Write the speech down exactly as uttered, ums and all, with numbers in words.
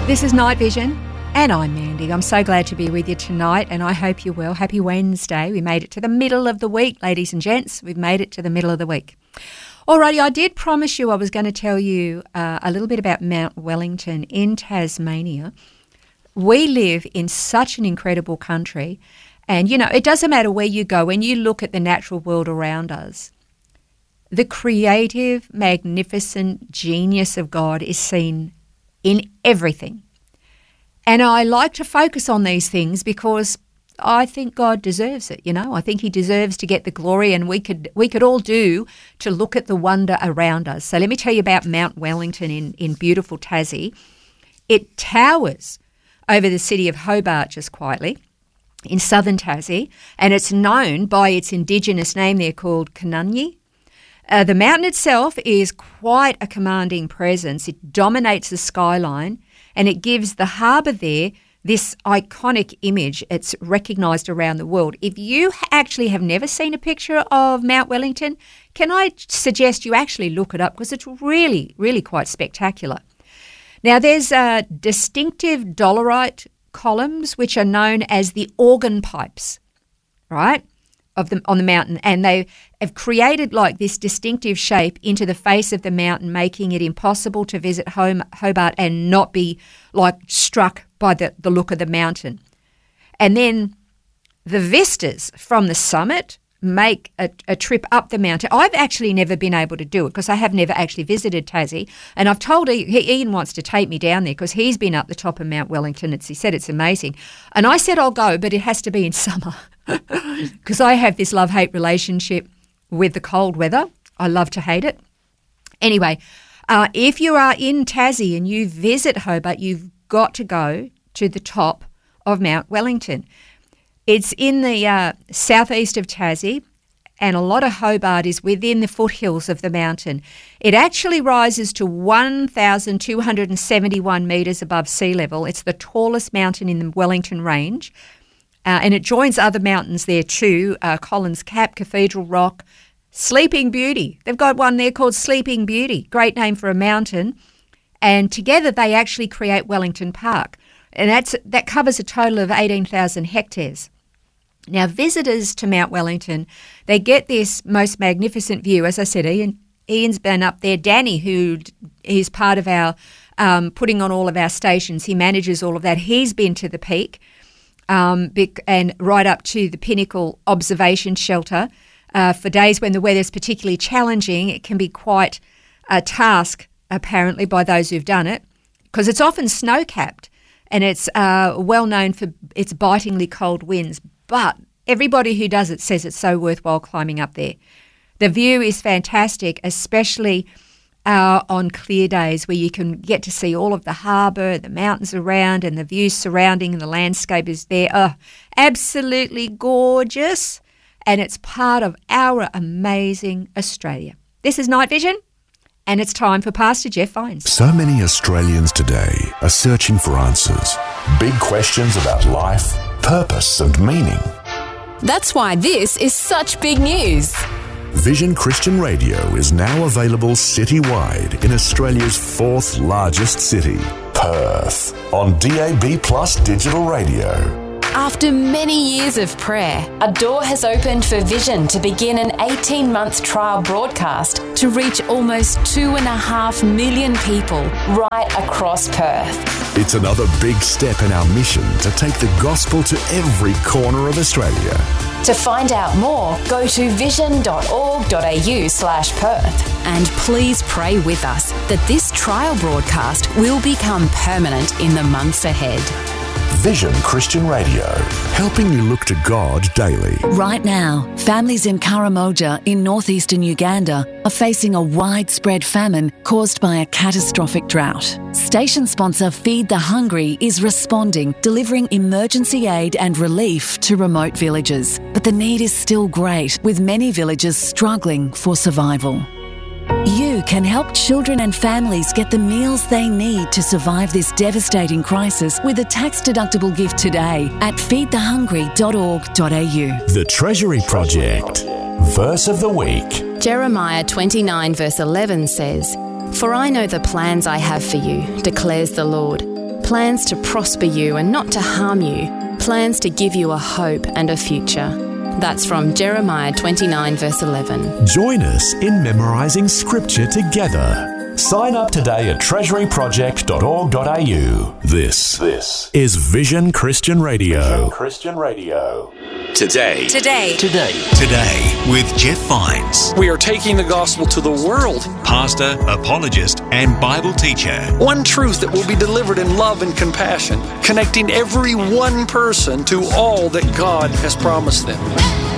This is Night Vision, and I'm Mandy. I'm so glad to be with you tonight, and I hope you're well. Happy Wednesday. We made it to the middle of the week, ladies and gents. We've made it to the middle of the week. Alrighty, I did promise you I was going to tell you uh, a little bit about Mount Wellington in Tasmania. We live in such an incredible country, and, you know, it doesn't matter where you go. When you look at the natural world around us, the creative, magnificent genius of God is seen in everything. And I like to focus on these things because I think God deserves it, you know. I think he deserves to get the glory, and we could we could all do to look at the wonder around us. So let me tell you about Mount Wellington in, in beautiful Tassie. It towers over the city of Hobart just quietly in southern Tassie, and it's known by its indigenous name there called Kununyi. Uh, the mountain itself is quite a commanding presence. It dominates the skyline, and it gives the harbour there this iconic image. It's recognised around the world. If you actually have never seen a picture of Mount Wellington, can I suggest you actually look it up, because it's really, really quite spectacular. Now, there's uh, distinctive dolerite columns, which are known as the organ pipes, right? Of them on the mountain, and they have created like this distinctive shape into the face of the mountain, making it impossible to visit home, Hobart and not be like struck by the, the look of the mountain. And then the vistas from the summit make a, a trip up the mountain. I've actually never been able to do it because I have never actually visited Tassie, and I've told Ian, Ian wants to take me down there because he's been up the top of Mount Wellington. It's, he said it's amazing. And I said I'll go, but it has to be in summer because I have this love-hate relationship with the cold weather. I love to hate it. Anyway, uh, if you are in Tassie and you visit Hobart, you've got to go to the top of Mount Wellington. It's in the uh, southeast of Tassie, and a lot of Hobart is within the foothills of the mountain. It actually rises to one thousand two hundred seventy-one metres above sea level. It's the tallest mountain in the Wellington Range, uh, and it joins other mountains there too, uh, Collins Cap, Cathedral Rock, Sleeping Beauty. They've got one there called Sleeping Beauty, great name for a mountain, and together they actually create Wellington Park, and that's that covers a total of eighteen thousand hectares. Now, visitors to Mount Wellington, they get this most magnificent view. As I said, Ian, Ian's been up there. Danny, who is part of our um, putting on all of our stations, he manages all of that. He's been to the peak um, and right up to the Pinnacle Observation Shelter. Uh, for days when the weather's particularly challenging, it can be quite a task, apparently, by those who've done it, because it's often snow-capped and it's uh, well known for its bitingly cold winds. But everybody who does it says it's so worthwhile climbing up there. The view is fantastic, especially uh, on clear days where you can get to see all of the harbour, the mountains around, and the views surrounding, and the landscape is there. Oh, absolutely gorgeous. And it's part of our amazing Australia. This is Night Vision, and it's time for Pastor Jeff Vines. So many Australians today are searching for answers. Big questions about life, purpose and meaning. That's why this is such big news. Vision Christian Radio is now available citywide in Australia's fourth largest city, Perth, on D A B Plus digital radio. After many years of prayer, a door has opened for Vision to begin an eighteen-month trial broadcast to reach almost two and a half million people right across Perth. It's another big step in our mission to take the gospel to every corner of Australia. To find out more, go to vision.org.au slash Perth. And please pray with us that this trial broadcast will become permanent in the months ahead. Vision Christian Radio, helping you look to God daily. Right now, families in Karamoja in northeastern Uganda are facing a widespread famine caused by a catastrophic drought. Station sponsor Feed the Hungry is responding, delivering emergency aid and relief to remote villages. But the need is still great, with many villages struggling for survival. You can help children and families get the meals they need to survive this devastating crisis with a tax-deductible gift today at feed the hungry dot org dot a u. The Treasury Project. Verse of the Week. Jeremiah twenty-nine verse eleven says, "For I know the plans I have for you, declares the Lord, plans to prosper you and not to harm you, plans to give you a hope and a future. That's from Jeremiah twenty-nine, verse eleven. Join us in memorising Scripture together. Sign up today at treasury project dot org dot a u. This, this is Vision Christian Radio. Vision Christian Radio. Today. Today. Today. Today with Jeff Vines. We are taking the gospel to the world. Pastor, apologist, and Bible teacher. One truth that will be delivered in love and compassion, connecting every one person to all that God has promised them.